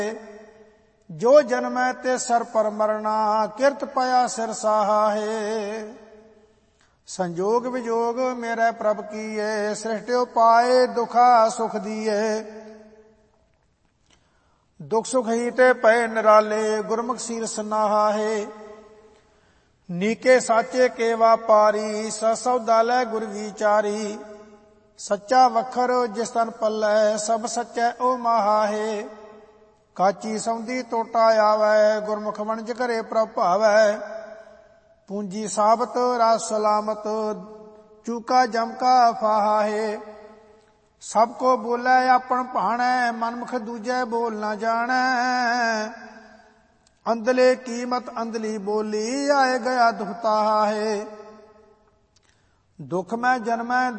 जो जन्मै ते सर पर मरना, किरत पया सिर साहा है। संजोग विजोग मेरे प्रभ कीए, सृष्टियो पाए दुखा सुख दिए। दुख सुख ही ते पए निराले, गुरमुख सील सनाहा है। नीके साचे के व्यापारी, सौदा लै गुर विचारी। सच्चा वखर जिस तन पल्लै, सब सच्चै ओ माहा है। काची सौंदी टोटा आवै, गुरमुख वणज करे प्रभ भावै। पूंजी साबत रास सलामत, चूका जम का फाहा है। सब को बोलै आपन भाणै, मनमुख दूजै बोल न जाणै। अंधले कीमत अंधली बोली, आए गया दुख ताहा है। दुख में जन्मै